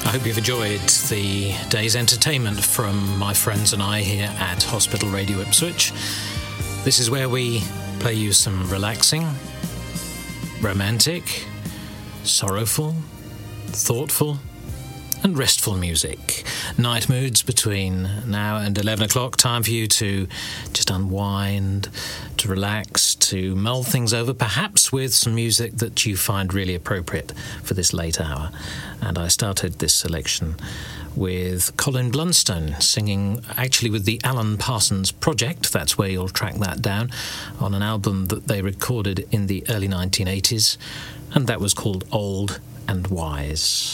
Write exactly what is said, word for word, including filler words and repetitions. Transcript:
I hope you've enjoyed the day's entertainment from my friends and I here at Hospital Radio Ipswich. This is where we play you some relaxing, romantic, sorrowful, thoughtful and restful music. Night moods between now and eleven o'clock. Time for you to just unwind, to relax, to mull things over, perhaps with some music that you find really appropriate for this late hour. And I started this selection with Colin Blunstone singing actually with the Alan Parsons Project. That's where you'll track that down, on an album that they recorded in the early nineteen eighties, and that was called Old and Wise.